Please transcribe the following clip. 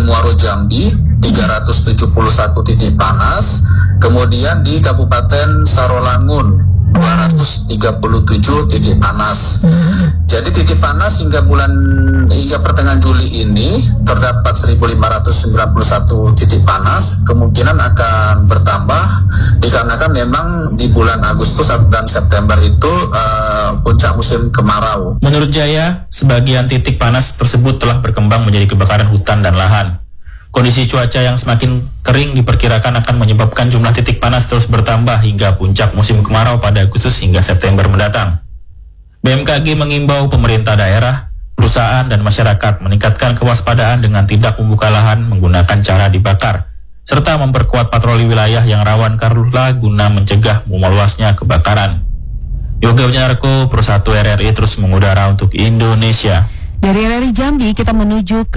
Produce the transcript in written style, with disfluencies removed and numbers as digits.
Muaro Jambi 371 titik panas, kemudian di Kabupaten Sarolangun 237 titik panas. Jadi titik panas hingga pertengahan Juli ini terdapat 1.591 titik panas, kemungkinan akan bertambah dikarenakan memang di bulan Agustus dan September itu puncak musim kemarau. Menurut Jaya, sebagian titik panas tersebut telah berkembang menjadi kebakaran hutan dan lahan. Kondisi cuaca yang semakin kering diperkirakan akan menyebabkan jumlah titik panas terus bertambah hingga puncak musim kemarau pada Agustus hingga September mendatang. BMKG mengimbau pemerintah daerah, perusahaan, dan masyarakat meningkatkan kewaspadaan dengan tidak membuka lahan menggunakan cara dibakar, serta memperkuat patroli wilayah yang rawan karhutla guna mencegah meluasnya kebakaran. Yoga Winyarko, Pro 1 RRI terus mengudara untuk Indonesia. Dari RRI Jambi kita menuju ke